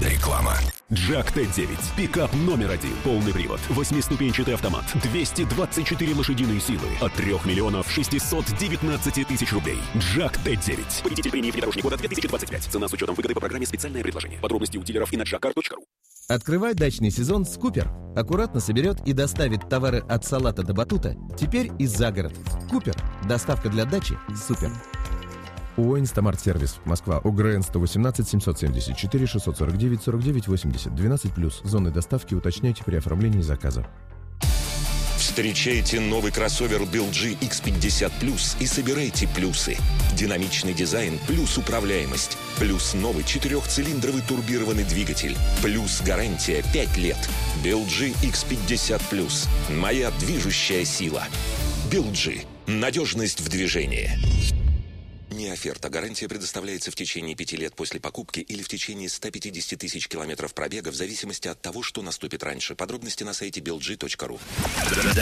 Реклама. Джак Т-9. Пикап номер один. Полный привод. 8-ступенчатый автомат. 224 лошадиные силы. От 3 миллионов 619 тысяч рублей. Джак Т-9. Победитель премии «Внедорожник года» 2025. Цена с учетом выгоды по программе «Специальное предложение». Подробности у дилеров и на jackcar.ru. Открывай дачный сезон с Купер. Аккуратно соберет и доставит товары от салата до батута. Теперь и за город. Купер. Доставка для дачи. Супер. ООО «Инстамарт-сервис», Москва, ОГРН 118 774 649 49 80, 12+. Зоны доставки уточняйте при оформлении заказа. Встречайте новый кроссовер BLG X50 Plus и собирайте плюсы. Динамичный дизайн плюс управляемость. Плюс новый 4-цилиндровый турбированный двигатель. Плюс гарантия 5 лет. BLG X50 Plus. Моя движущая сила. BLG. Надежность в движении. Не оферта. Гарантия предоставляется в течение 5 лет после покупки или в течение 150 тысяч километров пробега в зависимости от того, что наступит раньше. Подробности на сайте belg.ru.